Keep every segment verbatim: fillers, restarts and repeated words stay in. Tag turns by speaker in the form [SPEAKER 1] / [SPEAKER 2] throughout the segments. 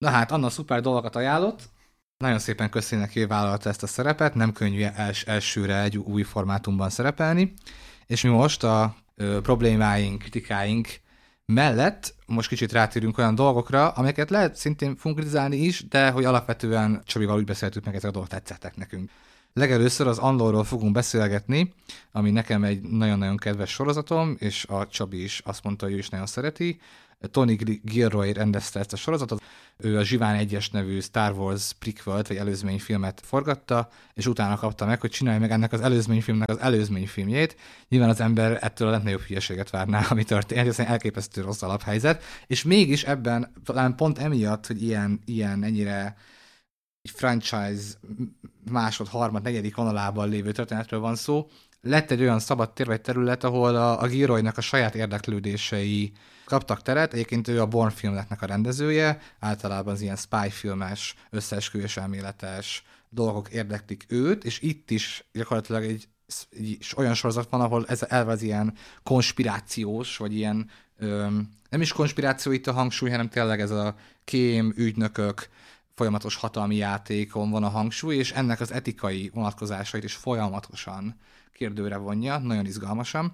[SPEAKER 1] Na hát, Anna szuper dolgokat ajánlott. Nagyon szépen köszi neki, hogy vállalta ezt a szerepet. Nem könnyű els- elsőre egy új formátumban szerepelni. És mi most a ö, problémáink, kritikáink mellett most kicsit rátérünk olyan dolgokra, amelyeket lehet szintén fogunk kritizálni is, de hogy alapvetően Csabival úgy beszéltük meg, ezek a dolgok tetszettek nekünk. Legelőször az Andorról fogunk beszélgetni, ami nekem egy nagyon-nagyon kedves sorozatom, és a Csabi is azt mondta, hogy ő is nagyon szereti. Tony Gilroy rendezte ezt a sorozatot. Ő a Zsivány egyes nevű Star Wars prequelt, vagy előzményfilmet forgatta, és utána kapta meg, hogy csinálja meg ennek az előzményfilmnek az előzményfilmjét. Nyilván az ember ettől a legnagyobb hülyeséget várná, ami történt, hiszen elképesztő rossz alaphelyzet, és mégis ebben, talán pont emiatt, hogy ilyen, ilyen ennyire egy franchise másod, harmad, negyedik vonalában lévő történetről van szó, lett egy olyan szabad tér vagy terület, ahol a, a Gilroynak a saját érdeklődései kaptak teret. Egyébként ő a Bourne filmeknek a rendezője, általában az ilyen spy filmes, összeesküvés elméletes dolgok érdeklik őt, és itt is gyakorlatilag egy, egy olyan sorozat van, ahol ez elve az ilyen konspirációs, vagy ilyen öm, nem is konspiráció itt a hangsúly, hanem tényleg ez a kém, ügynökök, folyamatos hatalmi játékon van a hangsúly, és ennek az etikai vonatkozásait is folyamatosan kérdőre vonja, nagyon izgalmasan.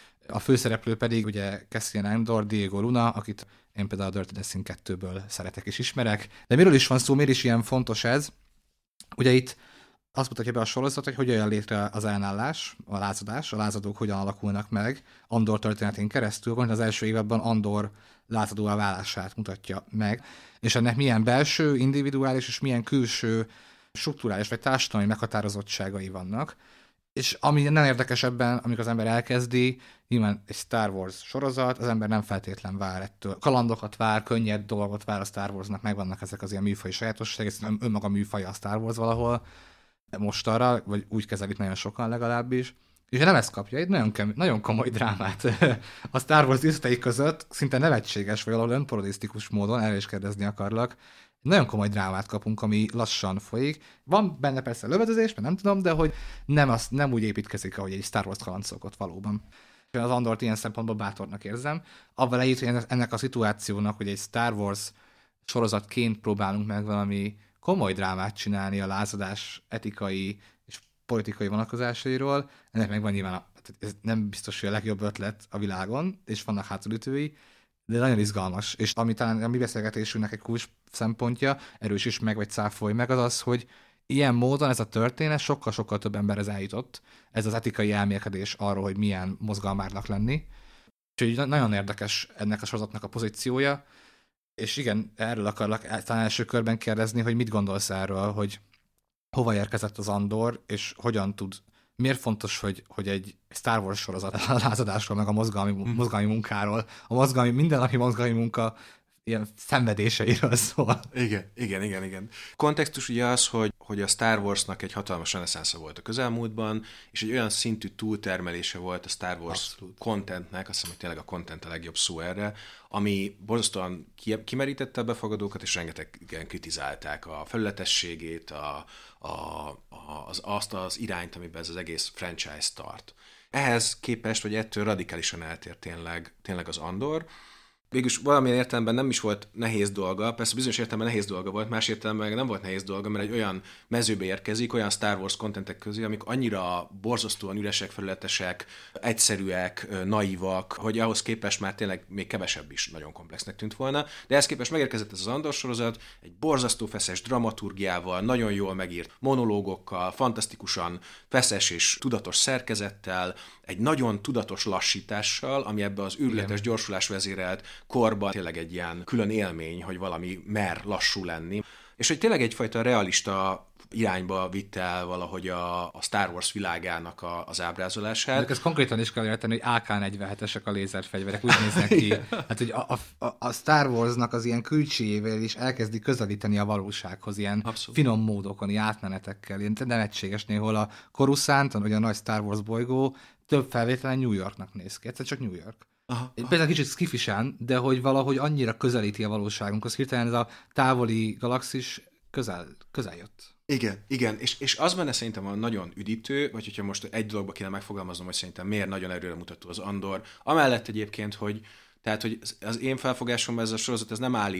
[SPEAKER 1] A főszereplő pedig ugye Cassian Andor, Diego Luna, akit én például a Dirty Dancing kettőből szeretek és ismerek. De miről is van szó, miért is ilyen fontos ez? Ugye itt azt mutatja be a sorozat, hogy hogyan jön létre az ellenállás, a lázadás, a lázadók hogyan alakulnak meg Andor történetén keresztül, van az első évadban Andor lázadóvá válását mutatja meg, és ennek milyen belső, individuális és milyen külső strukturális vagy társadalmi meghatározottságai vannak. És ami nem érdekes ebben, amikor az ember elkezdi, nyilván egy Star Wars sorozat, az ember nem feltétlen vár ettől. Kalandokat vár, könnyed dolgot vár a Star Warsnak, megvannak ezek az ilyen műfai sajátosságok, ez önmaga műfaja a Star Wars valahol, most arra, vagy úgy kezelik nagyon sokan legalábbis. És nem ezt kapja, egy nagyon, kemény, nagyon komoly drámát a Star Wars díszletei között, szinte nevetséges, vagy valahol önparodisztikus módon, erre is kérdezni akarlak, nagyon komoly drámát kapunk, ami lassan folyik. Van benne persze lövöldözés, mert nem tudom, de hogy nem, az, nem úgy építkezik, ahogy egy Star Wars kaland szokott valóban. Én az Andort ilyen szempontból bátornak érzem. Avval együtt, hogy ennek a szituációnak, hogy egy Star Wars sorozatként próbálunk meg valami komoly drámát csinálni a lázadás etikai és politikai vonatkozásairól, ennek meg van nyilván, a, ez nem biztos, hogy a legjobb ötlet a világon, és vannak hátulütői, de nagyon izgalmas. És ami talán a mi beszélgetésünknek egy kulcs szempontja, erős is meg, vagy cáfolj meg, az az, hogy ilyen módon ez a történet sokkal-sokkal több emberhez eljutott. Ez az etikai elmélkedés arról, hogy milyen mozgalmárnak lenni. Úgyhogy nagyon érdekes ennek a sorozatnak a pozíciója, és igen, erről akarlak talán első körben kérdezni, hogy mit gondolsz erről, hogy hova érkezett az Andor, és hogyan tud, miért fontos, hogy, hogy egy Star Wars sorozat a lázadásról, meg a mozgalmi, mozgalmi munkáról, a mozgalmi, mindennapi mozgalmi munka ilyen szenvedéseiről szól.
[SPEAKER 2] Igen, igen, igen, igen. Kontextus ugye az, hogy, hogy a Star Warsnak egy hatalmas reneszánsza volt a közelmúltban, és egy olyan szintű túltermelése volt a Star Wars Abszolút. Contentnek, azt hiszem, hogy tényleg a content a legjobb szó erre, ami borzasztóan kimerítette a befogadókat, és rengetegen kritizálták a felületességét, a, a, a, az, azt az irányt, amiben ez az egész franchise tart. Ehhez képest, hogy ettől radikálisan eltér tényleg, tényleg az Andor. Végülis valamilyen értelemben nem is volt nehéz dolga, persze bizonyos értelemben nehéz dolga volt, más értelemben nem volt nehéz dolga, mert egy olyan mezőbe érkezik, olyan Star Wars contentek közé, amik annyira borzasztóan üresek, felületesek, egyszerűek, naívak, hogy ahhoz képest már tényleg még kevesebb is nagyon komplexnek tűnt volna. De ehhez képest megérkezett ez az Andor sorozat, egy borzasztó feszes dramaturgiával, nagyon jól megírt monológokkal, fantasztikusan feszes és tudatos szerkezettel, egy nagyon tudatos lassítással, ami ebbe az őrületes gyorsulás vezérelt korban tényleg egy ilyen külön élmény, hogy valami mer lassú lenni. És hogy tényleg egyfajta realista irányba vitte el valahogy a, a Star Wars világának a, az ábrázolását.
[SPEAKER 1] De ezt konkrétan is kell érteni, hogy á ká negyvenhetesek a lézerfegyverek, úgy néznek ki. Hát, hogy a, a, a Star Warsnak az ilyen külsejével is elkezdi közelíteni a valósághoz, ilyen Abszolút. Finom módokon, ilyen átmenetekkel, ilyen nevetséges néhol a Coruscant, vagy a nagy Star Wars bolygó több felvételen New Yorknak néz ki. Egyszer csak New York. Aha, aha. Például kicsit skifisen, de hogy valahogy annyira közelíti a valóságunkhoz. Hirtelen ez a távoli galaxis közel, közel jött.
[SPEAKER 2] Igen, igen, és, és az benne szerintem a nagyon üdítő, vagy hogyha most egy dologba kéne megfogalmaznom, hogy szerintem miért nagyon erőre mutató az Andor. Amellett egyébként, hogy tehát, hogy az én felfogásomban ez a sorozat ez nem állít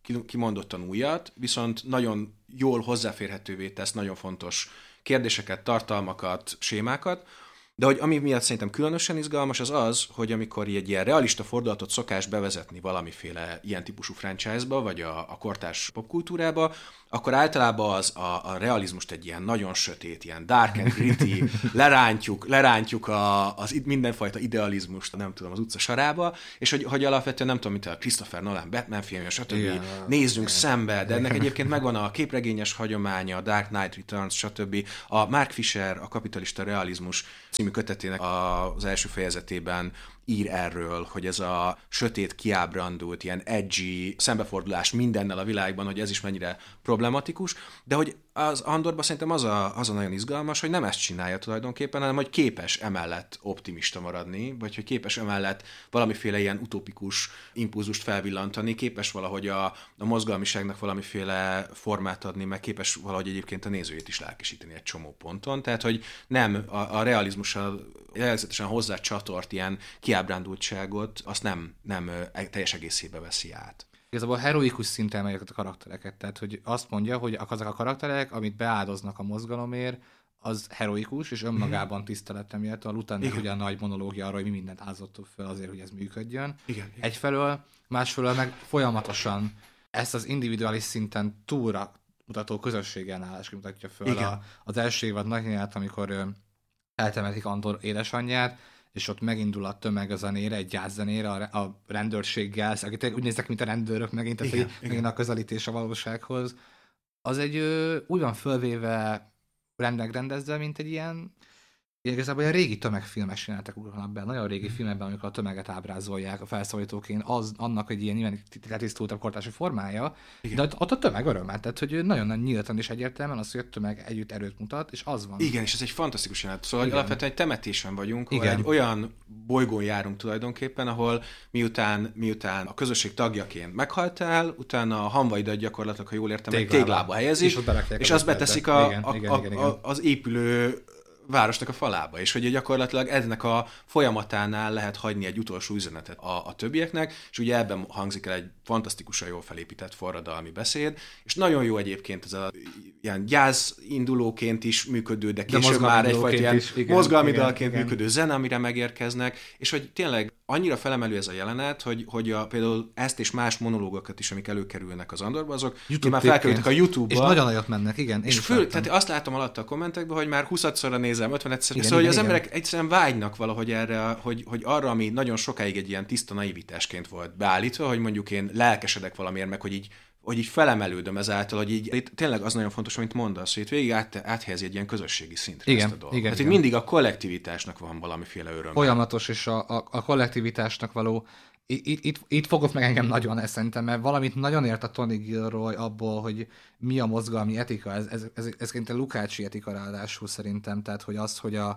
[SPEAKER 2] kimondottan újat, viszont nagyon jól hozzáférhetővé tesz nagyon fontos kérdéseket, tartalmakat, sémákat, de hogy ami miatt szerintem különösen izgalmas, az az, hogy amikor egy ilyen realista fordulatot szokás bevezetni valamiféle ilyen típusú franchise-ba, vagy a, a kortárs popkultúrába, akkor általában az a, a realizmust egy ilyen nagyon sötét, ilyen dark and gritty, lerántjuk, lerántjuk a, az mindenfajta idealizmust, nem tudom, az utca sarába, és hogy, hogy alapvetően nem tudom, mint a Christopher Nolan Batman filmje, stb. Igen, nézzünk igen. szembe, de ennek egyébként megvan a képregényes hagyománya, a Dark Knight Returns, stb. A Mark Fisher, a Kapitalista realizmus című kötetének az első fejezetében ír erről, hogy ez a sötét, kiábrándult, ilyen edgy szembefordulás mindennel a világban, hogy ez is mennyire problematikus, de hogy az Andorban szerintem az a, az a nagyon izgalmas, hogy nem ezt csinálja tulajdonképpen, hanem hogy képes emellett optimista maradni, vagy hogy képes emellett valamiféle ilyen utopikus impulzust felvillantani, képes valahogy a, a mozgalmiságnak valamiféle formát adni, meg képes valahogy egyébként a nézőjét is lelkesíteni egy csomó ponton, tehát hogy nem a, a realizmussal jellegzetesen hozzá csatort ilyen kiábrándultságot, azt nem, nem teljes egészébe veszi át.
[SPEAKER 1] Igazából heroikus szinten emeljük a karaktereket, tehát hogy azt mondja, hogy azok a karakterek, amit beáldoznak a mozgalomért, az heroikus, és önmagában tiszteletre méltó. A Luthernek ugye a nagy monológia arra, hogy mi mindent áldozottuk fel azért, hogy ez működjön.
[SPEAKER 2] Igen, igen.
[SPEAKER 1] Egyfelől, másfelől meg folyamatosan ezt az individuális szinten túlra mutató közösségellenállás mutatja föl. A, az első évad nagy nyilván, amikor ö, eltemetik Andor édesanyját, és ott megindul a tömeg a zenére, egy gyászzenére a, a rendőrséggel, akik úgy néznek, mint a rendőrök megint, tehát igen, hogy megint a közelítés a valósághoz. Az egy ö, úgy van fölvéve, rendnek rendezve, mint egy ilyen igazából ilyen régi tömegfilmes jelenetek ugranak be, nagyon régi filmekben, amikor a tömeget ábrázolják a felszólítóként, az annak egy ilyen nyilván tisztultabb kortási formája, igen. De ott, ott a tömeg örömmel, tehát hogy nagyon nyíltan és egyértelműen az, hogy a tömeg együtt erőt mutat, és az van.
[SPEAKER 2] Igen, és ez egy fantasztikus jelenet. Szóval alapvetően egy temetésen vagyunk, ahol egy olyan bolygón járunk tulajdonképpen, ahol miután, miután a közösség tagjaként meghaltál, utána a hamvaidat gyakorlatilag, ha jól értem, téglába, téglába helyezik, és, és azt beteszik a, igen, a, igen, a, igen, igen. A, az épülő városnak a falába, és hogy gyakorlatilag ennek a folyamatánál lehet hagyni egy utolsó üzenetet a, a többieknek, és ugye ebben hangzik el egy fantasztikusan jól felépített forradalmi beszéd, és nagyon jó egyébként ez a ilyen gyász indulóként is működő, de később de már egyfajta ilyen igen, mozgalmi igen, dalként igen. működő zene, amire megérkeznek, és hogy tényleg annyira felemelő ez a jelenet, hogy, hogy a, például ezt és más monológokat is, amik előkerülnek az Andorba, azok már felkerültek a YouTube-ba.
[SPEAKER 1] És nagyon nagyot mennek, igen.
[SPEAKER 2] És föl, tehát azt látom alatt a kommentekben, hogy már huszadszorra nézem, ötvenegyszer, szóval hogy az igen. emberek egyszerűen vágynak valahogy erre, hogy, hogy arra, ami nagyon sokáig egy ilyen tiszta naivitásként volt beállítva, hogy mondjuk én lelkesedek valamiért, meg hogy így hogy így felemelődöm ezáltal, hogy így itt tényleg az nagyon fontos, amit mondasz, hogy itt végig át, áthelyezi egy ilyen közösségi szintre
[SPEAKER 1] igen,
[SPEAKER 2] ezt a dolgot.
[SPEAKER 1] Igen,
[SPEAKER 2] hát
[SPEAKER 1] igen.
[SPEAKER 2] itt mindig a kollektivitásnak van valamiféle öröm.
[SPEAKER 1] Folyamatos, és a, a, a kollektivitásnak való, itt, itt, itt fogott meg engem nagyon ezt szerintem, mert valamit nagyon ért a Tony Gilroy abból, hogy mi a mozgalmi etika, ez, ez, ez, ez szerintem Lukácsi etika ráadásul szerintem, tehát hogy az, hogy a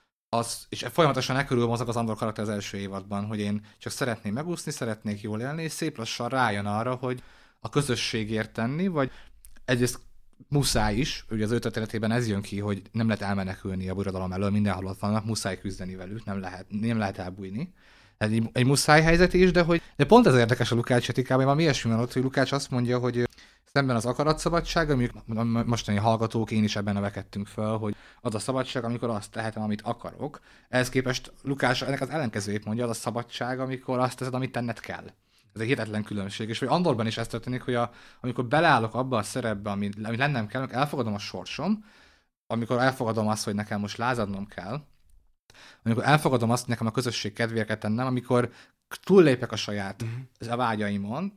[SPEAKER 1] az, és folyamatosan e körül mozog az Andor karakter az első évadban, hogy én csak szeretném megúszni, szeretnék jól élni, és szép lassan rájön arra, hogy a közösségért tenni, vagy egyrészt muszáj is, ugye az ő történetében ez jön ki, hogy nem lehet elmenekülni a birodalom elől, mindenhol ott vannak, muszáj küzdeni velük, nem lehet, nem lehet elbújni. Egy, egy muszáj helyzet is, de hogy de pont ez érdekes a Lukács etikában, van ilyesmi van ott, hogy Lukács azt mondja, hogy szemben az akaratszabadság, amikor mostani hallgatók, én is ebben nevekedtünk föl, hogy az a szabadság, amikor azt tehetem, amit akarok. Ehhez képest Lukács ennek az ellenkezőjét mondja, az a szabadság, amikor azt teszed, amit tenned kell. Ez egy hihetetlen különbség, és hogy Andorban is ez történik, hogy a, amikor beleállok abba a szerepbe, ami, ami lennem kell, elfogadom a sorsom, amikor elfogadom azt, hogy nekem most lázadnom kell, amikor elfogadom azt, hogy nekem a közösség kedvéért kell tennem, amikor túllépek a saját uh-huh. a vágyaimon,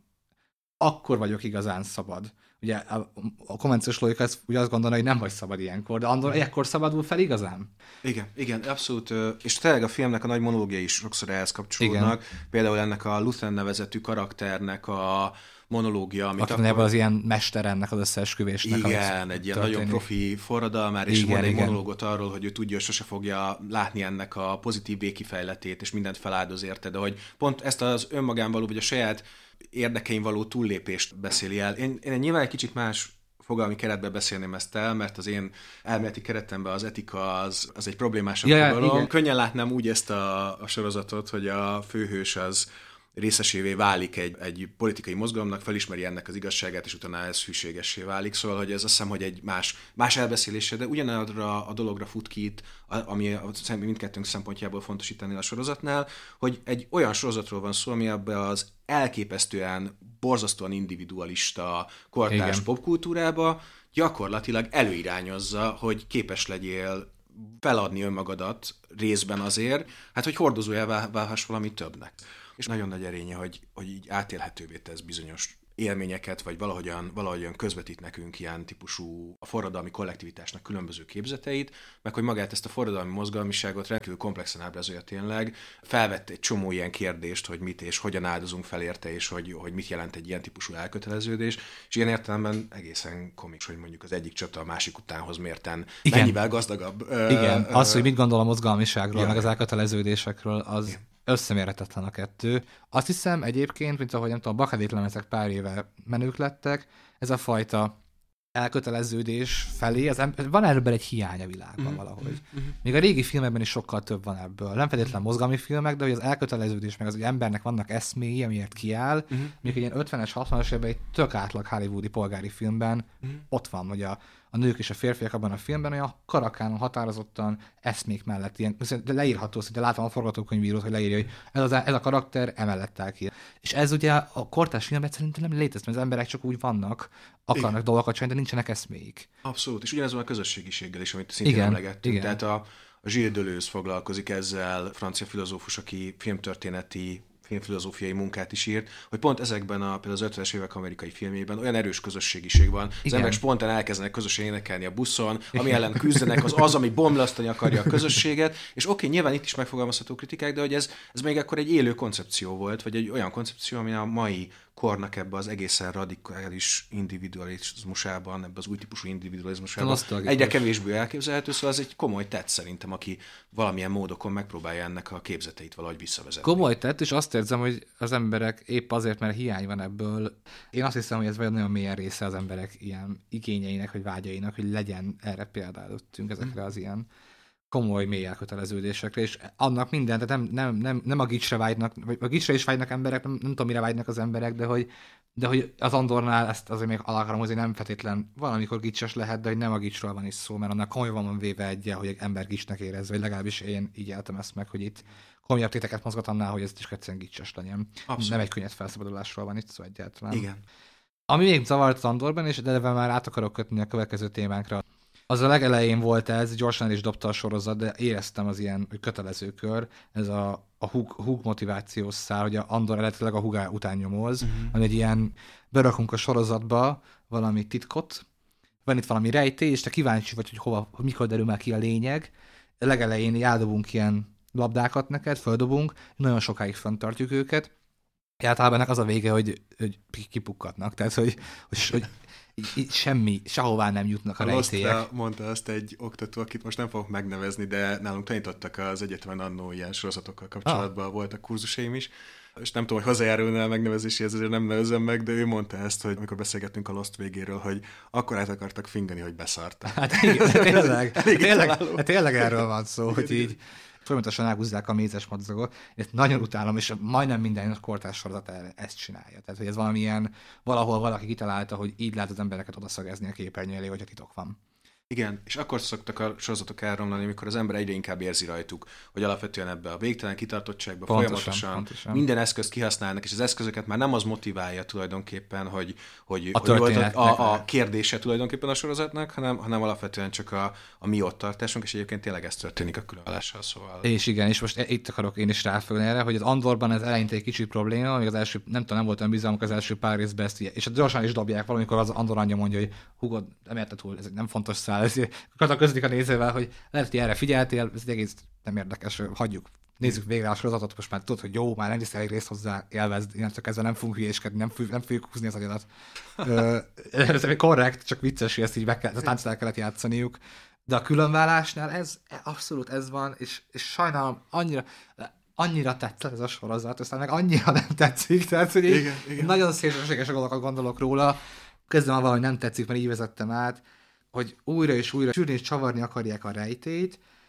[SPEAKER 1] akkor vagyok igazán szabad. Ugye a, a konvenciós logika ez, ugye azt gondolja, hogy nem vagy szabad ilyenkor, de Andor ekkor szabadul fel igazán.
[SPEAKER 2] Igen, igen, abszolút. És tényleg a filmnek a nagy monológiai is sokszor ehhez kapcsolódnak. Igen. Például ennek a Luthen nevezetű karakternek a monológia, amit
[SPEAKER 1] akkor... Akkor az ilyen mester ennek az összeesküvésnek.
[SPEAKER 2] Igen, egy ilyen nagyon profi forradalmár, és van egy monológot arról, hogy ő tudja, hogy sose fogja látni ennek a pozitív végkifejletét, és mindent feláldoz érte, de hogy pont ezt az önmagán való, vagy a saját érdekein való túllépést beszéli el. Én, én nyilván egy kicsit más fogalmi keretben beszélném ezt el, mert az én elméleti keretemben az etika az, az egy problémásabb ja, fogalom. Igen. Könnyen látnám úgy ezt a, a sorozatot, hogy a főhős az részesévé válik egy, egy politikai mozgalomnak, felismeri ennek az igazságát, és utána ez hűségessé válik. Szóval, hogy ez azt hiszem, hogy egy más, más elbeszélése, de ugyanarra a dologra fut ki itt, ami mindkettőnk szempontjából fontos itt ennél a sorozatnál, hogy egy olyan sorozatról van szó, ami ebbe az elképesztően, borzasztóan individualista kortárs popkultúrába gyakorlatilag előirányozza, hogy képes legyél feladni önmagadat részben azért, hát hogy hordozójá válhass valami többnek. És nagyon nagy erénye, hogy, hogy így átélhetővé tesz bizonyos élményeket, vagy valahogyan, valahogyan közvetít nekünk ilyen típusú a forradalmi kollektivitásnak különböző képzeteit, meg hogy magát ezt a forradalmi mozgalmiságot rendkívül komplexen ábrázolja tényleg. Felvett egy csomó ilyen kérdést, hogy mit és hogyan áldozunk fel érte, és hogy, hogy mit jelent egy ilyen típusú elköteleződés, és ilyen értelemben egészen komikus, hogy mondjuk az egyik csata a másik utánhoz mérten igen. mennyivel gazdagabb.
[SPEAKER 1] Igen, ö, az, hogy mit gondol a mozgalmiságról, ja, meg az elköteleződésekről, az
[SPEAKER 2] igen.
[SPEAKER 1] összemérhetetlen a kettő. Azt hiszem egyébként, mint ahogy nem tudom, a Bakadék lemezek pár éve menők lettek, ez a fajta elköteleződés felé, az em- van ebből egy hiány a világban mm-hmm. valahogy. Mm-hmm. Még a régi filmekben is sokkal több van ebből. Nem feltétlenül mozgalmi filmek, de hogy az elköteleződés, meg az, hogy embernek vannak eszméi, amiért kiáll, mm-hmm. még egy ilyen ötvenes, hatvanas évben egy tök átlag hollywoodi polgári filmben mm-hmm. ott van, hogy a, a nők és a férfiak abban a filmben olyan karakánon határozottan eszmék mellett ilyen, de leírható, hogy látom a forgatókönyvírót, hogy leírja, hogy ez, az, ez a karakter emellett áll ki. És ez ugye a kortárs filmben szerintem nem létezik, mert az emberek csak úgy vannak, akarnak igen. dolgokat csinálni, de nincsenek eszméik.
[SPEAKER 2] Abszolút, és ugyanez van a közösségiséggel is, amit szintén igen, emlegettünk. Igen. Tehát a, a Gilles Deleuze foglalkozik ezzel, francia filozófus, aki filmtörténeti filmfilozófiai munkát is írt, hogy pont ezekben a, például az ötvenes évek amerikai filmjében olyan erős közösségiség van. Az igen. emberek spontán elkezdenek közösen énekelni a buszon, ami ellen küzdenek, az az, ami bomlasztani akarja a közösséget, és oké, okay, nyilván itt is megfogalmazható kritikák, de hogy ez, ez még akkor egy élő koncepció volt, vagy egy olyan koncepció, ami a mai kornak ebbe az egészen radikális individualizmusában, ebbe az új típusú individualizmusában egyre kevésbé elképzelhető, szóval ez egy komoly tett szerintem, aki valamilyen módokon megpróbálja ennek a képzeteit valahogy visszavezetni.
[SPEAKER 1] Komoly tett, és azt érzem, hogy az emberek épp azért, mert hiány van ebből. Én azt hiszem, hogy ez vagy nagyon mélyen része az emberek ilyen igényeinek, vagy vágyainak, hogy legyen erre példálódtunk ezekre az ilyen komoly mély elköteleződésekre, és annak minden, tehát nem, nem, nem, nem a gicsre vágynak, vagy a gicsre is vágynak emberek, nem, nem tudom, mire vágynak az emberek, de hogy, de hogy az Andornál ezt azért még alá akarom hozni, nem feltétlen valamikor gicses lehet, de hogy nem a gicsről van is szó, mert annak komolyan van véve egy, hogy egy ember gicsnek érez, vagy legalábbis én így éltem ezt meg, hogy itt komolyabb téteket mozgat annál, hogy ez is egyszerűen gicses legyen. Abszolút. Nem egy könnyed felszabadulásról van itt szó egyáltalán.
[SPEAKER 2] Igen.
[SPEAKER 1] Ami még zavart az Andorban, és de már át akarok kötni a következő témánkra. Az a legelején volt ez, gyorsan is dobta a sorozat, de éreztem az ilyen hogy kötelező kör, ez a, a húg, húg motivációs szál, hogy a Andor eredetileg a húgá után nyomoz, uh-huh. ami egy ilyen, berakunk a sorozatba valami titkot, van itt valami rejtély, és te kíváncsi vagy, hogy hova, hogy mikor derül már ki a lényeg. A legelején eldobunk ilyen labdákat neked, földobunk, nagyon sokáig fenntartjuk őket. Általában ennek az a vége, hogy, hogy kipukkadnak, tehát hogy, hogy, hogy így, így semmi, sehová nem jutnak a, a rejtélyek.
[SPEAKER 2] Mondta azt egy oktató, akit most nem fogok megnevezni, de nálunk tanítottak az egyetemen annó ilyen sorozatokkal kapcsolatban, ah. voltak kurzusaim is, és nem tudom, hogy hozzájárulna a megnevezéséhez, ezért nem nevezem meg, de ő mondta ezt, hogy amikor beszélgettünk a Lost végéről, hogy akkor át akartak fingani, hogy beszartak.
[SPEAKER 1] Hát igen, tényleg, tényleg, hát tényleg erről van szó, hogy így folyamatosan elhúzzák a mézes madzagot. Ezt nagyon utálom, és majdnem minden kortárs sorozat ezt csinálja. Tehát, hogy ez valamilyen, valahol valaki kitalálta, hogy így lehet az embereket odaszagezni a képernyő elé, hogyha titok van.
[SPEAKER 2] Igen, és akkor szoktak a sorozatok elromlani, amikor az ember egyre inkább érzi rajtuk, hogy alapvetően ebbe a végtelen kitartottságba pontosan, folyamatosan pontosan. minden eszközt kihasználnak, és az eszközöket már nem az motiválja tulajdonképpen, hogy, hogy,
[SPEAKER 1] a,
[SPEAKER 2] hogy volt a, a kérdése tulajdonképpen a sorozatnak, hanem, hanem alapvetően csak a, a mi ott tartásunk, és egyébként tényleg ez történik a különválással, szóval.
[SPEAKER 1] És igen, és most itt akarok én is ráfogni erre, hogy az Andorban ez eleinte egy kicsit probléma, még az első, nem tudom, nem volt olyan bizalmuk az első pár részben ezt, és gyorsan is dobják, valamikor az Andor anyja mondja, hogy hugod, nem érted túl, ez nem fontos szál. Akkor közlik a nézővel, hogy lehet, hogy erre figyeltél, ez egész nem érdekes, hagyjuk. Nézzük végre a sorozatot, most már tudod, hogy jó, már nem hisz elég részt hozzá, élvezd, innentől kezdve nem fogunk hülyéskedni, nem, nem fogjuk húzni az agyadat. Ez egy korrekt, csak vicces, hogy ezt így be kell, táncot el kellett játszaniuk. De a különválásnál ez, abszolút ez van, és, és sajnálom, annyira, annyira tetszett ez a sorozat, aztán meg annyira nem tetszik, tehát hogy igen, igen. nagyon szélsőséges dolgokat gondolok róla, közben van valahogy nem tetszik, mert így vezettem át, hogy újra és újra sűrűn és csavarni akarják a rejtélyt,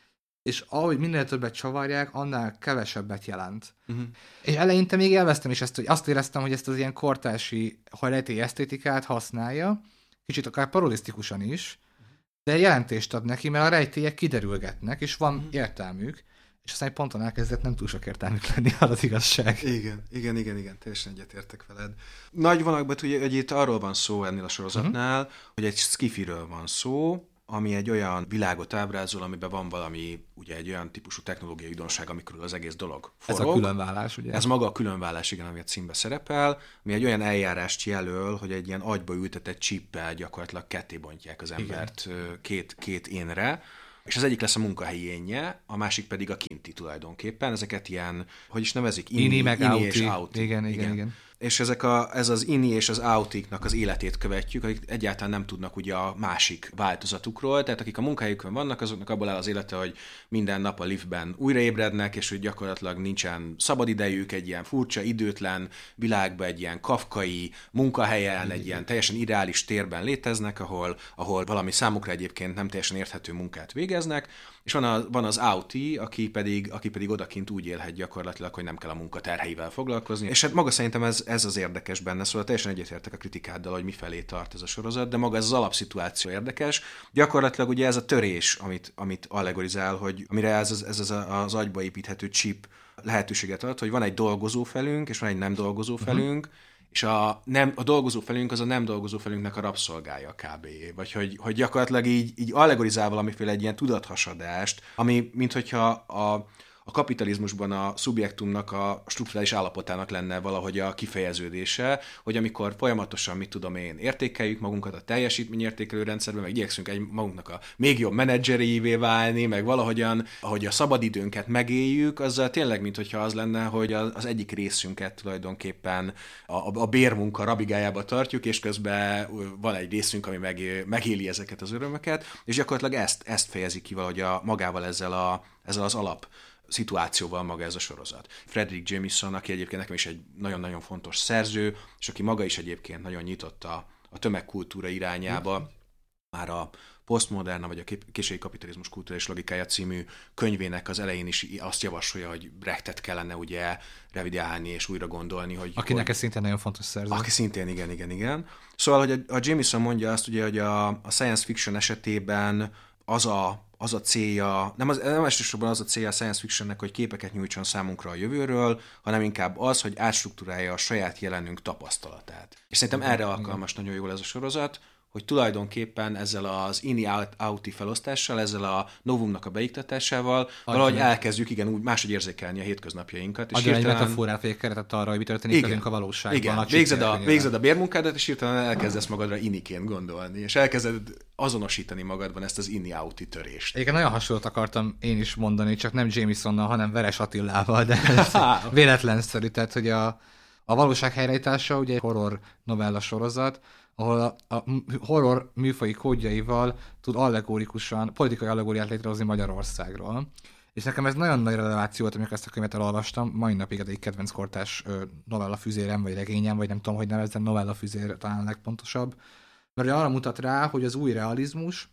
[SPEAKER 1] és ahogy minél többet csavarják, annál kevesebbet jelent.
[SPEAKER 2] Uh-huh.
[SPEAKER 1] És eleinte még elvesztem is ezt, hogy azt éreztem, hogy ezt az ilyen kortási hajlejti esztétikát használja, kicsit akár parodisztikusan is, de jelentést ad neki, mert a rejtélyek kiderülgetnek, és van uh-huh. értelmük, és aztán egy ponton elkezdett nem túl sok értelmük lenni, az igazság.
[SPEAKER 2] Igen, igen, igen, igen, teljesen egyetértek veled. Nagy vonalakban ugye, hogy itt arról van szó ennél a sorozatnál, uh-huh. hogy egy skifiről van szó, ami egy olyan világot ábrázol, amiben van valami, ugye egy olyan típusú technológiai újdonság, amikor az egész dolog forog.
[SPEAKER 1] Ez a különvállás, ugye?
[SPEAKER 2] Ez maga a különvállás, igen, ami a címbe szerepel, ami egy olyan eljárást jelöl, hogy egy ilyen agyba ültetett csippel gyakorlatilag ketté bontják az embert két, két énre, és az egyik lesz a munkahelyi énje, a másik pedig a kinti tulajdonképpen. Ezeket ilyen, hogy is nevezik?
[SPEAKER 1] Ini, ini meg
[SPEAKER 2] ini
[SPEAKER 1] és
[SPEAKER 2] outi.
[SPEAKER 1] Igen, igen, igen. igen.
[SPEAKER 2] És ezek a, ez az ini és az outiknak az életét követjük, akik egyáltalán nem tudnak ugye a másik változatukról, tehát akik a munkahelyükön vannak, azoknak abból áll az élete, hogy minden nap a liftben újraébrednek, és hogy gyakorlatilag nincsen szabadidejük, egy ilyen furcsa, időtlen világban, egy ilyen kafkai munkahelyen, egy ilyen teljesen ideális térben léteznek, ahol, ahol valami számukra egyébként nem teljesen érthető munkát végeznek, és van, a, van az outi, aki pedig, aki pedig odakint úgy élhet gyakorlatilag, hogy nem kell a munkaterheivel foglalkozni. És hát maga szerintem ez, ez az érdekes benne, szóval teljesen egyetértek a kritikáddal, hogy mifelé tart ez a sorozat, de maga ez az alapszituáció érdekes. Gyakorlatilag ugye ez a törés, amit, amit allegorizál, hogy amire ez, az, ez az, az agyba építhető chip lehetőséget ad, hogy van egy dolgozó felünk, és van egy nem dolgozó felünk, uh-huh. és a, nem, a dolgozó felünk az a nem dolgozó felünknek a rabszolgája kb. Vagy hogy, hogy gyakorlatilag így, így allegorizál valamiféle egy ilyen tudathasadást, ami minthogyha a, a kapitalizmusban a szubjektumnak a strukturális állapotának lenne valahogy a kifejeződése, hogy amikor folyamatosan, mit tudom én, értékeljük magunkat a teljesítményértékelő rendszerben, meg igyekszünk egy magunknak a még jobb menedzserévé válni, meg valahogyan, ahogy a szabadidőnket megéljük, azzal tényleg, minthogyha az lenne, hogy az egyik részünket tulajdonképpen a, a bérmunka rabigájába tartjuk, és közben van egy részünk, ami meg, megéli ezeket az örömöket, és gyakorlatilag ezt, ezt fejezi ki valahogy a, magával ezzel, a, ezzel az alap szituációval maga ez a sorozat. Fredric Jameson, aki egyébként nekem is egy nagyon-nagyon fontos szerző, és aki maga is egyébként nagyon nyitott a, a tömegkultúra irányába, mm. már a Postmoderna, vagy a késői kapitalizmus kultúra és logikája című könyvének az elején is azt javasolja, hogy Brechtet kellene ugye revideálni és újra gondolni. Hogy,
[SPEAKER 1] Akinek
[SPEAKER 2] hogy,
[SPEAKER 1] ez szintén nagyon fontos szerző.
[SPEAKER 2] Aki szintén, igen, igen, igen. Szóval, hogy a, a Jameson mondja azt, ugye, hogy a, a science fiction esetében az a az a célja, nem, az, nem elsősorban az a célja a science fictionnek, hogy képeket nyújtson számunkra a jövőről, hanem inkább az, hogy átstruktúrálja a saját jelenünk tapasztalatát. És szerintem erre alkalmas nagyon jól ez a sorozat, hogy tulajdonképpen ezzel az ini-outi felosztással, ezzel a novumnak a beiktatásával Adjon valahogy elkezdjük, igen, úgy máshogy érzékelni a hétköznapjainkat. És
[SPEAKER 1] Adjon
[SPEAKER 2] hirtelen...
[SPEAKER 1] egy metaforát, vagy egy keretet arra, hogy mi történik
[SPEAKER 2] igen,
[SPEAKER 1] velünk a valóságban.
[SPEAKER 2] Igen,
[SPEAKER 1] a
[SPEAKER 2] végzed a, végzed a bérmunkádat, és hirtelen elkezdesz magadra iniként gondolni, és elkezded azonosítani magadban ezt az ini-outi törést.
[SPEAKER 1] Egyébként nagyon hasonlót akartam én is mondani, csak nem Jamesonnal, hanem Veres Attilával, de véletlenszerű, tehát, hogy a, a valóság helyreállítása ugye egy horror novella sorozat, ahol a, a horror műfaji kódjaival tud allegórikusan, politikai allegóriát létrehozni Magyarországról. És nekem ez nagyon nagy releváció volt, amikor ezt a könyvet elolvastam, mai napig egy kedvenc kortás novella füzérem, vagy regényem, vagy nem tudom, hogy nevezzem, novella füzér talán legpontosabb. Mert arra mutat rá, hogy az új realizmus,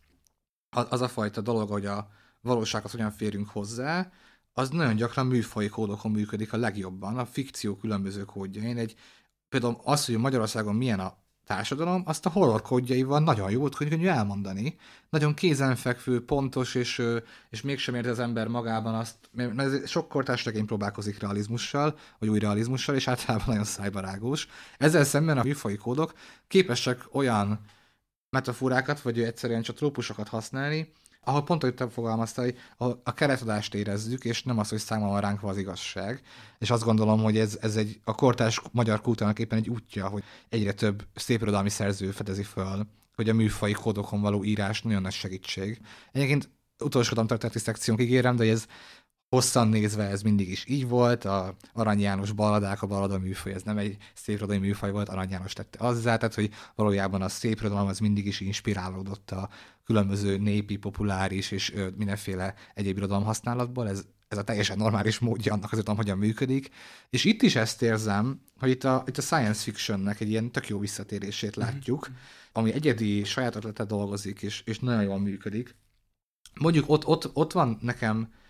[SPEAKER 1] az a fajta dolog, hogy a valósághoz hogyan férünk hozzá, az nagyon gyakran műfaji kódokon működik a legjobban, a fikció különböző kódjain. Egy, például az, hogy Magyarországon milyen a társadalom, azt a horror kódjaival nagyon jó volt, hogy könnyű elmondani. Nagyon kézenfekvő, pontos, és, és mégsem érzi az ember magában azt, mert sok kortárs regény próbálkozik realizmussal, vagy új realizmussal, és általában nagyon szájbarágós. Ezzel szemben a műfaji kódok képesek olyan metaforákat, vagy egyszerűen csak trópusokat használni, ahol pont, hogy te fogalmaztál, hogy a keretadást érezzük, és nem az, hogy számon van ránkva az igazság. És azt gondolom, hogy ez, ez egy, a kortárs magyar kultúrának éppen egy útja, hogy egyre több szépirodalmi szerző fedezi föl, hogy a műfai kódokon való írás nagyon nagy segítség. Egyébként utolsódom történeti szekciónk, ígérem, de ez hosszan nézve ez mindig is így volt, a Arany János balladák, a ballada műfaj, ez nem egy szépirodalmi műfaj volt, Arany János tette azzá, tehát hogy valójában a szépirodalom az mindig is inspirálódott a különböző népi, populáris és ö, mindenféle egyéb irodalom használatból, ez, ez a teljesen normális módja annak az irodalom, hogyan működik. És itt is ezt érzem, hogy itt a, itt a science fictionnek egy ilyen tök jó visszatérését látjuk, ami egyedi saját ötlete dolgozik, és, és nagyon jól működik. Mondjuk ott, ott, ott van nekem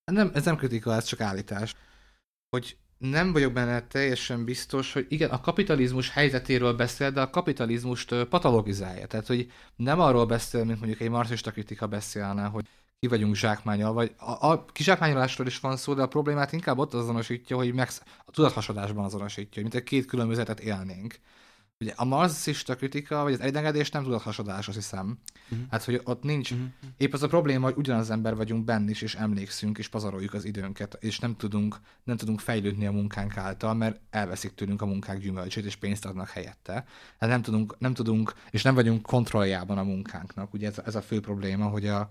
[SPEAKER 1] Nem, ez nem kritika, ez csak állítás. Hogy nem vagyok benne teljesen biztos, hogy igen, a kapitalizmus helyzetéről beszél, de a kapitalizmust patologizálja. Tehát, hogy nem arról beszél, mint mondjuk egy marxista kritika beszélne, hogy ki vagyunk zsákmányol, vagy a, a kizsákmányolásról is van szó, de a problémát inkább ott azonosítja, hogy megsz- a tudathasadásban azonosítja, hogy mint egy két különbözetet élnénk. Ugye a marxista kritika, vagy az egyengedés nem tudathasadás, azt hiszem. Uh-huh. Hát, hogy ott nincs. Uh-huh. Épp az a probléma, hogy ugyanaz ember vagyunk benne is, és emlékszünk, és pazaroljuk az időnket, és nem tudunk, nem tudunk fejlődni a munkánk által, mert elveszik tőlünk a munkák gyümölcsét, és pénzt adnak helyette. Hát nem tudunk, nem tudunk, és nem vagyunk kontrolljában a munkánknak. Ugye ez, ez a fő probléma, hogy, a,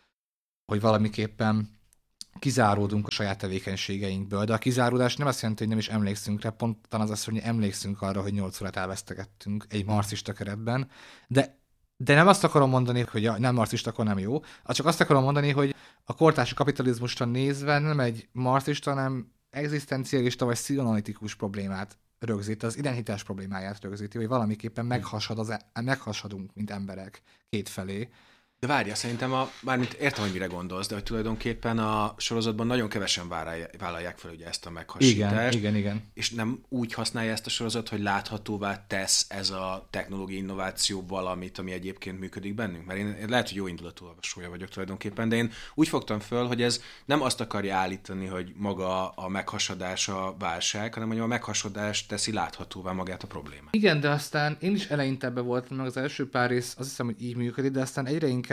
[SPEAKER 1] hogy valamiképpen kizáródunk a saját tevékenységeinkből, de a kizáródás nem azt jelenti, hogy nem is emlékszünk rá, pont az az, hogy emlékszünk arra, hogy nyolc órát elvesztegettünk egy marxista keretben, de, de nem azt akarom mondani, hogy ja, nem marxista, akkor nem jó, csak azt akarom mondani, hogy a kortársi kapitalizmusra nézve nem egy marxista, hanem egzisztencialista vagy pszichoanalitikus problémát rögzít, az identitás problémáját rögzíti, hogy valamiképpen meghasad az, meghasadunk, mint emberek kétfelé.
[SPEAKER 2] De várja, szerintem, a, bármint értem, hogy mire gondolsz, de hogy tulajdonképpen a sorozatban nagyon kevesen vállalják fel ugye ezt a meghasítást.
[SPEAKER 1] Igen, igen, igen.
[SPEAKER 2] És nem úgy használja ezt a sorozat, hogy láthatóvá tesz ez a technológiai innováció valamit, ami egyébként működik bennünk. Mert én, én lehet, hogy jó indulatú olvasója vagyok tulajdonképpen, de én úgy fogtam föl, hogy ez nem azt akarja állítani, hogy maga a meghasadás a válság, hanem hogy a meghasadás teszi láthatóvá magát a problémát.
[SPEAKER 1] Igen, de aztán én is eleinte ebbe voltam, meg az első pár rész azt hiszem, hogy így működik, de aztán egyre inkább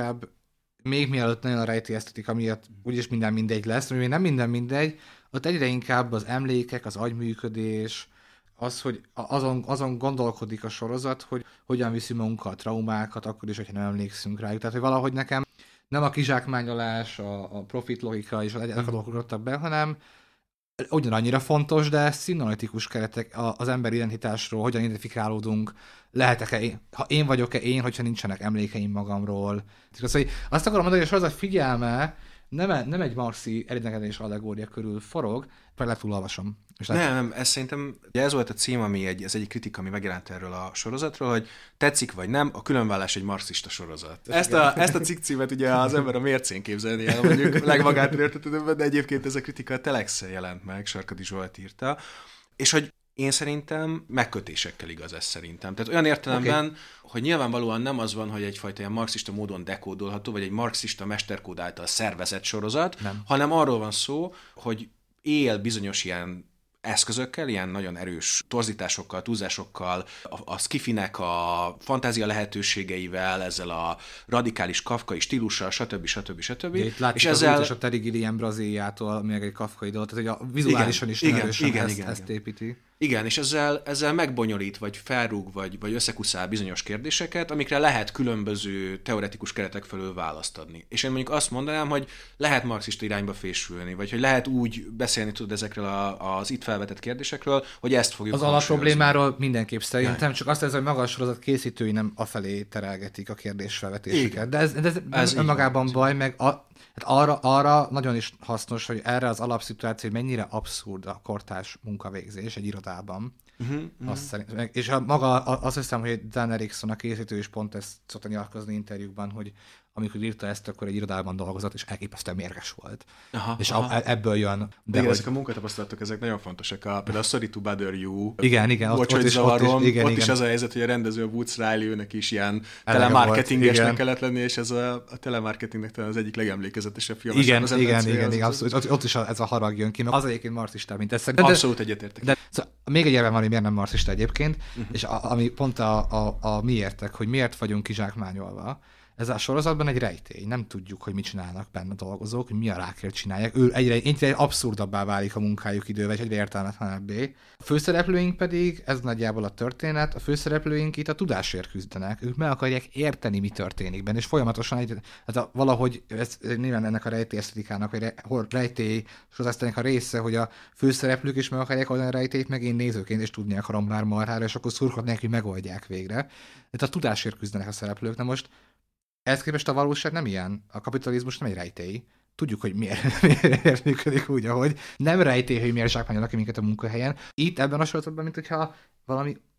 [SPEAKER 1] még mielőtt nagyon a rejti esztetika miatt úgyis minden mindegy lesz, mert nem minden mindegy, ott egyre inkább az emlékek, az agyműködés, az, hogy azon, azon gondolkodik a sorozat, hogy hogyan viszi magunkkal a traumákat, akkor is, hogyha nem emlékszünk rájuk. Tehát, hogy valahogy nekem nem a kizsákmányolás, a, a profit logika és az egyáltalán dolgozottak be, hanem ugyanannyira fontos, de színalitikus keretek az ember identitásról, hogyan identifikálódunk, lehetek-e én, ha én vagyok-e én, hogyha nincsenek emlékeim magamról. Szóval azt akarom mondani, hogy a sorozat figyelme nem, nem egy marxi elidegedés allegória körül forog, vagy lehet túlolvasom.
[SPEAKER 2] Nem, nem, ez szerintem, ugye ez volt a cím, ami egy, ez egyik kritika, ami megjelent erről a sorozatról, hogy tetszik vagy nem, a különvállás egy marxista sorozat. Ezt a, ezt a cikkcímet ugye az ember a mércén képzelni el, mondjuk legmagától értetődőben, de egyébként ez a kritika a Telexen jelent meg, Sarkadi Zsolt írta, és hogy én szerintem megkötésekkel igaz ez szerintem. Tehát olyan értelemben, okay, hogy nyilvánvalóan nem az van, hogy egyfajta ilyen marxista módon dekódolható, vagy egy marxista mesterkód által szervezett sorozat, nem, hanem arról van szó, hogy él bizonyos ilyen eszközökkel, ilyen nagyon erős torzításokkal, túlzásokkal, a, a skifinek a fantázia lehetőségeivel, ezzel a radikális kafkai stílussal, stb. stb. stb.
[SPEAKER 1] Itt látjuk és az ezzel... és a Terry Gilliam Brazíliától, meg egy kafkai dolog, tehát hogy a vizuálisan is
[SPEAKER 2] igen,
[SPEAKER 1] erősen
[SPEAKER 2] igen,
[SPEAKER 1] ezt,
[SPEAKER 2] igen,
[SPEAKER 1] ezt építi.
[SPEAKER 2] Igen, és ezzel, ezzel megbonyolít, vagy felrúg, vagy, vagy összekuszál bizonyos kérdéseket, amikre lehet különböző teoretikus keretek felől választ adni. És én mondjuk azt mondanám, hogy lehet marxista irányba fésülni, vagy hogy lehet úgy beszélni tudod ezekről a, az itt felvetett kérdésekről, hogy ezt fogjuk
[SPEAKER 1] az alapproblémáról mindenképp szerintem, csak azt hiszem, hogy maga a sorozat készítői nem afelé terelgetik a kérdésfelvetéseket. De ez, de ez, ez önmagában baj, meg a, hát arra, arra nagyon is hasznos, hogy erre az alapszituáció, hogy mennyire abszurd a kortárs munkavégzés egy irodában. Uh-huh, uh-huh. Azt szerint, és a, maga azt hiszem, hogy Dan Erickson, a készítő is pont ezt szokta nyilatkozni interjúkban, hogy amikor írta ezt, akkor egy irodában dolgozott, és elképesztően mérges volt. Aha, és aha. ebből jön. De,
[SPEAKER 2] de
[SPEAKER 1] hogy...
[SPEAKER 2] ezek a munkatapasztalatok, ezek nagyon fontosak. A, például a Sorry to Bother You.
[SPEAKER 1] Igen, igen.
[SPEAKER 2] Ott, ott, is, zavarom, ott, is, igen, ott igen. is az a helyzet, hogy a rendező, a Woods Riley, őnek is ilyen telemarketingesnek kellett lenni, és ez a, a telemarketingnek talán az egyik legemlékezetesebb film.
[SPEAKER 1] Igen, igen, igen, igen, igen, abszolút. Ott, ott is ez a harag jön ki. Az egyébként marxista, mint ez.
[SPEAKER 2] De, abszolút egyetértek.
[SPEAKER 1] De, szóval, még egy érve van, hogy miért nem marxista egyébként, uh-huh. és a, ami pont a, a, a miértek, hogy miért vagyunk kizsákmányolva. Ez a sorozatban egy rejtély. Nem tudjuk, hogy mit csinálnak benne a dolgozók, hogy mi a rákért csinálják. Ő egyre, egyre abszurdabbá válik a munkájuk idővel, és egyre értelmetlenebbé. A főszereplőink pedig, ez nagyjából a történet, a főszereplőink itt a tudásért küzdenek. Ők meg akarják érteni, mi történik benne, és folyamatosan egy, ez a, valahogy, ez nyilván ennek a rejtély esztetikának, vagy rejtély sorozatnak a része, hogy a főszereplők is meg akarják oldani a rejtélyt, meg én nézőként is tudni akarom már marhára, és akkor szurkolnak, hogy megoldják végre. Tehát a tudásért küzdenek a szereplők. Na most ehhez képest a valóság nem ilyen. A kapitalizmus nem egy rejtély. Tudjuk, hogy miért, miért működik úgy, ahogy. Nem rejtély, hogy miért zsákmányolnak minket a munkahelyen. Itt ebben a sorozatban, mint hogyha valami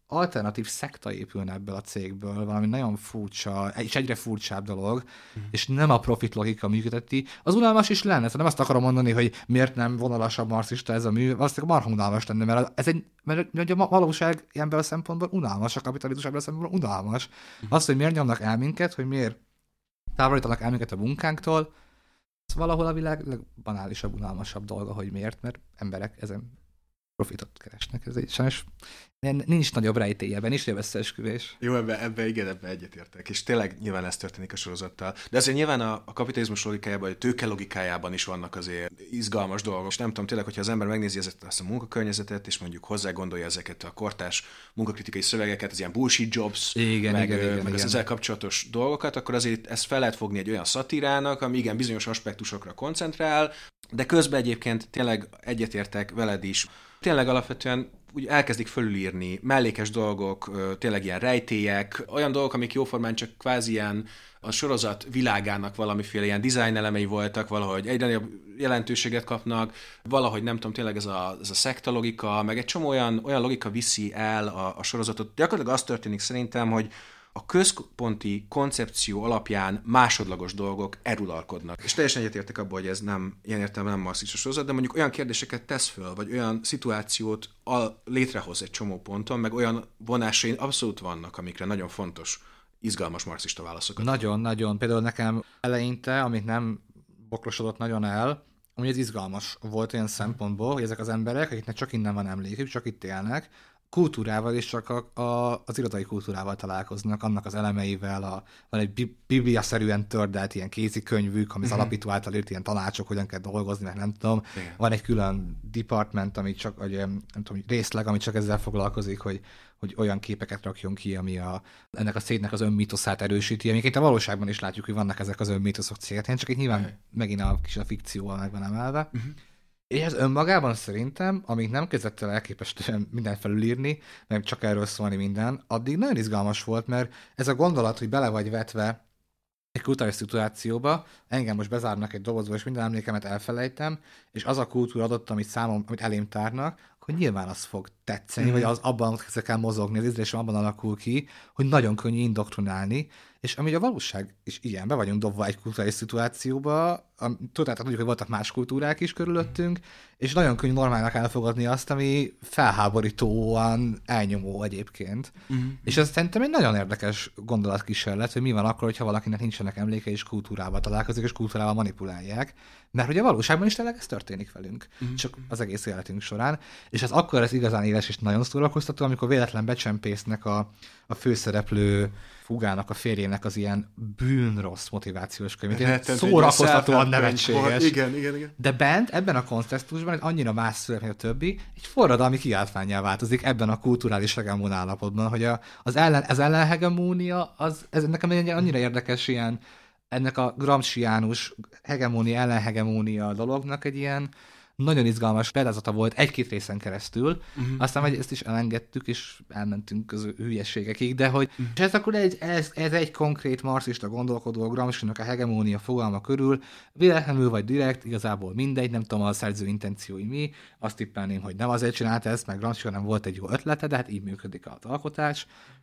[SPEAKER 1] alternatív szekta épülne ebből a cégből, valami nagyon furcsa, és egyre furcsább dolog, mm. és nem a profit logika működteti, az unalmas is lenne. Szóval nem azt akarom mondani, hogy miért nem vonalasabb marxista ez a mű, azt marha unalmas lenne, mert ez egy, mert a valóság ebből a szempontból unalmas, a kapitalizmus ebből a szempontból unalmas. Mm. Az, hogy miért nyomnak el minket, hogy miért távolítanak el minket a munkánktól, ez valahol a világ legbanálisabb, unalmasabb dolga, hogy miért, mert emberek ezen profitot keresnek. Ez egy sajnos nincs nagyobb rejtélyeben, is összeesküvés.
[SPEAKER 2] Jó, ebben ebbe, igen, ebben egyetértek. És tényleg nyilván ez történik a sorozattal. De azért nyilván a, a kapitalizmus logikájában, a tőke logikájában is vannak azért izgalmas dolgok. És nem tudom, tényleg, hogyha az ember megnézi ezt, ezt a munkakörnyezetet, és mondjuk hozzá gondolja ezeket a kortárs munkakritikai szövegeket, az ilyen bullshit jobs,
[SPEAKER 1] igen,
[SPEAKER 2] meg,
[SPEAKER 1] igen,
[SPEAKER 2] meg
[SPEAKER 1] igen,
[SPEAKER 2] az
[SPEAKER 1] igen.
[SPEAKER 2] ezzel kapcsolatos dolgokat, akkor azért ezt fel lehet fogni egy olyan szatírának, ami igen, bizonyos aspektusokra koncentrál, de közben egyébként tényleg egyetértek veled is. Tényleg alapvetően úgy elkezdik fölülírni mellékes dolgok, tényleg ilyen rejtélyek, olyan dolgok, amik jóformán csak kvázi ilyen a sorozat világának valamiféle ilyen design elemei voltak, valahogy egyre nagyobb jelentőséget kapnak, valahogy nem tudom, tényleg ez a, ez a szekta logika, meg egy csomó olyan, olyan logika viszi el a, a sorozatot. Gyakorlatilag az történik szerintem, hogy a központi koncepció alapján másodlagos dolgok eruralkodnak. És teljesen egyetértek abban, hogy ez nem, ilyen értelemben nem marxista sorozat, de mondjuk olyan kérdéseket tesz föl, vagy olyan szituációt al- létrehoz egy csomó ponton, meg olyan vonásai abszolút vannak, amikre nagyon fontos, izgalmas marxista válaszokat.
[SPEAKER 1] Nagyon, nagyon. Például nekem eleinte, amit nem boklosodott nagyon el, ami ez izgalmas volt olyan szempontból, hogy ezek az emberek, akiknek csak innen van emlékük, csak itt élnek, kultúrával és csak a, a, az irodai kultúrával találkoznak, annak az elemeivel, a, van egy bi- bibliaszerűen tördelt ilyen kézikönyvük, ami az uh-huh. alapító által írt ilyen tanácsok, hogyan kell dolgozni, meg nem tudom. Igen. Van egy külön department, ami csak, vagy, nem tudom, részleg, ami csak ezzel foglalkozik, hogy, hogy olyan képeket rakjon ki, ami a, ennek a cégnek az önmítoszát erősíti, amiket a valóságban is látjuk, hogy vannak ezek az önmítoszok cégek, csak itt nyilván uh-huh. megint a kis a fikcióval meg van emelve. Uh-huh. És ez önmagában szerintem, amíg nem kezdett el elképesztően mindent felülírni, meg csak erről szólni minden, addig nagyon izgalmas volt, mert ez a gondolat, hogy bele vagy vetve egy kulturális szituációba, engem most bezárnak egy dobozba, és minden emlékemet elfelejtem, és az a kultúra adott, amit számom, amit elém tárnak, hogy nyilván az fog tetszeni, mm. vagy az abban kezdek el mozogni, az ízlésem abban alakul ki, hogy nagyon könnyű indoktrinálni, és ami a valóság is ilyen, be vagyunk dobva egy kulturális szituációba, tudjátok, tudjuk, hogy voltak más kultúrák is körülöttünk, és nagyon könnyű normálnak elfogadni azt, ami felháborítóan elnyomó egyébként. Mm. És ez szerintem egy nagyon érdekes gondolatkísérlet, hogy mi van akkor, hogyha valakinek nincsenek emléke, és kultúrával találkozik, és kultúrával manipulálják. Mert hogy a valóságban is tényleg ez történik velünk, mm. csak az egész életünk során. És ez akkor ez igazán éles és nagyon szórakoztató, amikor véletlen becsempésznek a, a főszereplő Fugának, a férjének az ilyen bűnrossz motivációs könyvét. Szórakoztatóan nevetséges.
[SPEAKER 2] Igen, igen, igen.
[SPEAKER 1] De bent, ebben a kontextusban, egy annyira más szület, mint a többi, egy forradalmi kiáltvánnyá változik ebben a kulturális hegemon állapotban, hogy a, az, ellen, az ellenhegemónia, az, ez nekem egy annyira érdekes ilyen, ennek a gramsciánus hegemónia, ellenhegemónia dolognak egy ilyen nagyon izgalmas példázata volt egy-két részen keresztül, uh-huh. aztán hogy ezt is elengedtük, és elmentünk az hülyeségekig, de hogy uh-huh. és ez akkor egy, ez, ez egy konkrét marxista gondolkodó Gramscinak a hegemónia fogalma körül, véletlenül vagy direkt, igazából mindegy, nem tudom a szerző intenciói mi, azt tippelném, hogy nem azért csinálta ezt, meg Gramsci nem volt egy jó ötlete, de hát így működik az alkotás.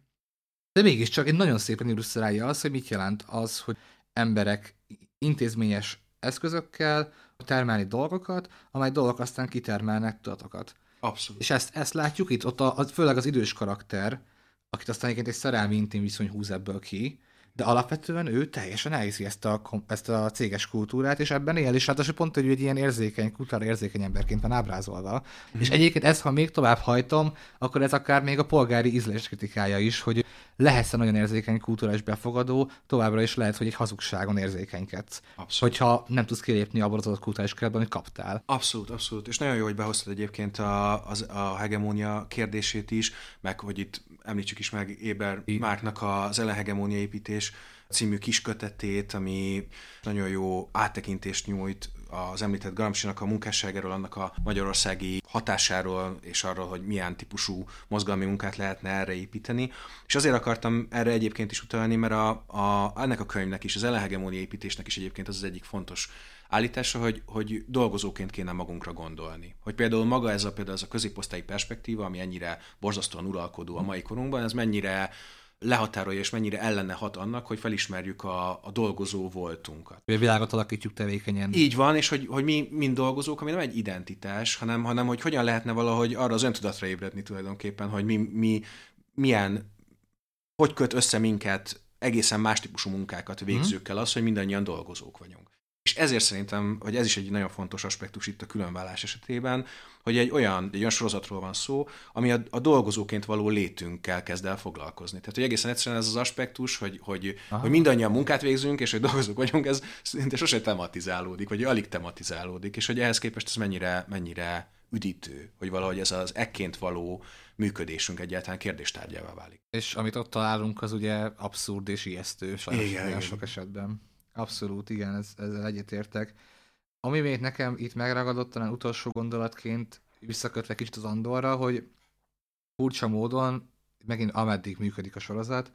[SPEAKER 1] De mégiscsak egy nagyon szépen illusztrálja az, hogy mit jelent az, hogy emberek intézményes eszközökkel termelni dolgokat, amely dolgok aztán kitermelnek tudatokat.
[SPEAKER 2] Abszolút.
[SPEAKER 1] És ezt, ezt látjuk itt, ott a, a, főleg az idős karakter, akit aztán egyébként egy szerelmi intim viszony húz ebből ki, de alapvetően ő teljesen elhiszi ezt a, ezt a céges kultúrát, és ebben él, és ráadásul pont, hogy egy ilyen érzékeny, kultúrára érzékeny emberként van ábrázolva. Mm. És egyébként ezt, ha még tovább hajtom, akkor ez akár még a polgári ízlés kritikája is, hogy lehetsz nagyon érzékeny kulturális befogadó, továbbra is lehet, hogy egy hazugságon érzékenykedsz. Abszolút. Hogyha nem tudsz kilépni abból az adott kulturális keretben, amit kaptál.
[SPEAKER 2] Abszolút, abszolút. És nagyon jó, hogy behoztad egyébként a, az, a hegemónia kérdését is, meg hogy itt említsük is meg Éber Márknak az ellenhegemónia építés című kiskötetét, ami nagyon jó áttekintést nyújt az említett Gramscinak a munkásságáról, annak a magyarországi hatásáról, és arról, hogy milyen típusú mozgalmi munkát lehetne erre építeni. És azért akartam erre egyébként is utalni, mert a, a, ennek a könyvnek is, az ellenhegemónia építésnek is egyébként az az egyik fontos állítása, hogy, hogy dolgozóként kéne magunkra gondolni. Hogy például maga ez a, például ez a középosztályi perspektíva, ami ennyire borzasztóan uralkodó a mai korunkban, ez mennyire lehatárolja és mennyire ellene hat annak, hogy felismerjük a, a dolgozó voltunkat.
[SPEAKER 1] A világot alakítjuk tevékenyen.
[SPEAKER 2] Így van, és hogy, hogy mi, mind dolgozók, ami nem egy identitás, hanem, hanem hogy hogyan lehetne valahogy arra az öntudatra ébredni tulajdonképpen, hogy mi, mi milyen, hogy köt össze minket egészen más típusú munkákat végzőkkel az, hogy mindannyian dolgozók vagyunk. És ezért szerintem, hogy ez is egy nagyon fontos aspektus itt a különvállás esetében, hogy egy olyan, egy olyan sorozatról van szó, ami a, a dolgozóként való létünkkel kezd el foglalkozni. Tehát, hogy egészen egyszerűen ez az aspektus, hogy, hogy, hogy mindannyian munkát végzünk, és hogy dolgozók vagyunk, ez szinte sosem tematizálódik, vagy alig tematizálódik, és hogy ehhez képest ez mennyire, mennyire üdítő, hogy valahogy ez az ekként való működésünk egyáltalán kérdéstárgyává válik.
[SPEAKER 1] És amit ott találunk, az ugye abszurd és ijesztő, sajnos igen, sok esetben. Abszolút, igen, ez, ezzel egyetértek. Ami még nekem itt megragadott, talán utolsó gondolatként visszakötve kicsit az Andorra, hogy furcsa módon, megint ameddig működik a sorozat,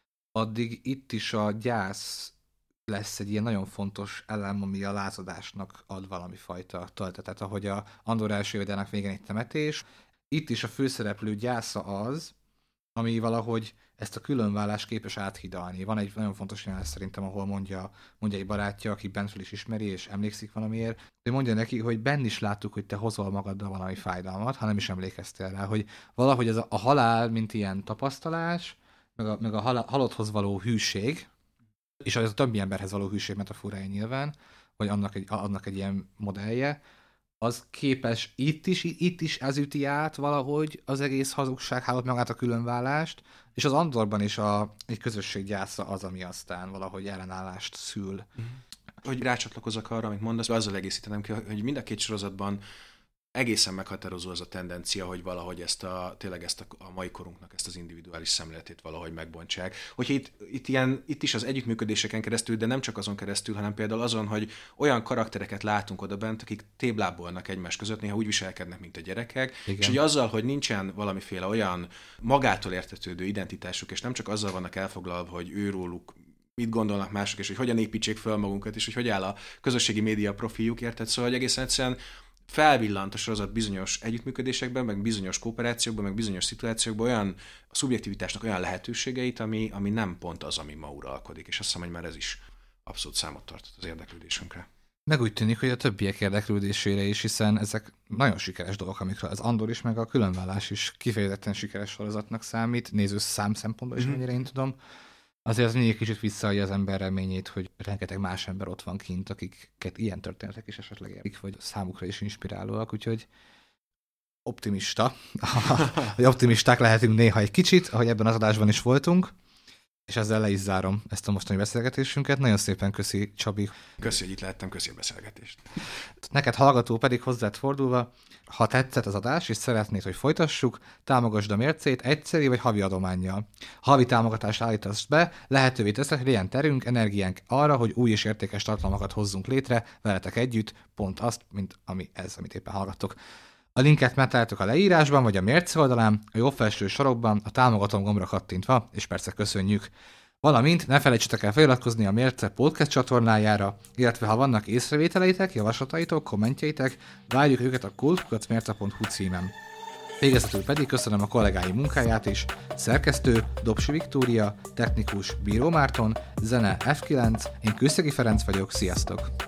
[SPEAKER 1] addig itt is a gyász lesz egy ilyen nagyon fontos elem, ami a lázadásnak ad valami fajta töltetet, ahogy a Andor első évadának végén egy temetés. Itt is a főszereplő gyásza az, ami valahogy ezt a különvállást képes áthidalni. Van egy nagyon fontos jelenet szerintem, ahol mondja, mondja egy barátja, aki bent fel is ismeri, és emlékszik valamiért, de mondja neki, hogy benn is láttuk, hogy te hozol magaddal valami fájdalmat, ha nem is emlékeztél rá, hogy valahogy ez a, a halál, mint ilyen tapasztalás, meg a, meg a hal, halotthoz való hűség, és az a többi emberhez való hűség metaforája nyilván, vagy annak egy, annak egy ilyen modellje, az képes itt is, itt is ez üti át valahogy az egész hazugsághálót, magát a különvállást, és az Andorban is a, egy közösség gyásza az, ami aztán valahogy ellenállást szül.
[SPEAKER 2] Hogy rácsatlakozzak arra, amit mondasz, azzal egészítenem ki, hogy mind a két sorozatban egészen meghatározó az a tendencia, hogy valahogy ezt a, tényleg ezt a, a mai korunknak ezt az individuális szemléletét valahogy megbontsák. Hogyha itt, itt, ilyen, itt is az együttműködéseken keresztül, de nem csak azon keresztül, hanem például azon, hogy olyan karaktereket látunk oda bent, akik téblábolnak egymás között, néha úgy viselkednek, mint a gyerekek, igen. És hogy azzal, hogy nincsen valamiféle olyan magától értetődő identitásuk, és nem csak azzal vannak elfoglalva, hogy őróluk mit gondolnak mások, és hogy hogyan építsék fel magunkat, és hogy hogy áll a közösségi média profiljuk, érted? Szóval, hogy egészen egyszerűen felvillant a sorozat bizonyos együttműködésekben, meg bizonyos kooperációkban, meg bizonyos szituációkban olyan a szubjektivitásnak olyan lehetőségeit, ami, ami nem pont az, ami ma uralkodik. És azt hiszem, hogy már ez is abszolút számot tartott az érdeklődésünkre.
[SPEAKER 1] Meg úgy tűnik, hogy a többiek érdeklődésére is, hiszen ezek nagyon sikeres dolgok, amikről az Andor is, meg a különvállás is kifejezetten sikeres sorozatnak számít, nézőszám szempontból is, mm-hmm. mennyire én tudom. Azért az mindig kicsit visszaadja az ember reményét, hogy rengeteg más ember ott van kint, akiket ilyen történetek is esetleg érik, vagy számukra is inspirálóak, úgyhogy optimista, vagy optimisták lehetünk néha egy kicsit, ahogy ebben az adásban is voltunk, és ezzel le is zárom ezt a mostani beszélgetésünket. Nagyon szépen köszi, Csabi.
[SPEAKER 2] Köszi, hogy itt lehettem, köszi a beszélgetést.
[SPEAKER 1] Neked hallgató pedig hozzád fordulva, ha tetszett az adás, és szeretnéd, hogy folytassuk, támogasd a mércét egyszeri vagy havi adománnyal. Ha havi támogatást állítasz be, lehetővé teszed, hogy legyen terünk, energiánk arra, hogy új és értékes tartalmakat hozzunk létre veletek együtt, pont azt, mint ami ez, amit éppen hallgattok. A linket megtaláltok a leírásban, vagy a mérce oldalán, a jobb felső sarokban, a támogatom gombra kattintva, és persze köszönjük. Valamint ne felejtsetek el feliratkozni a Mérce podcast csatornájára, illetve ha vannak észrevételeitek, javaslataitok, kommentjeitek, várjuk őket a kultkukac mérce pont hu címen. Végezetül pedig köszönöm a kollégáim munkáját is, szerkesztő Dobsi Viktória, technikus Bíró Márton, zene ef kilenc, én Kőszegi Ferenc vagyok, sziasztok!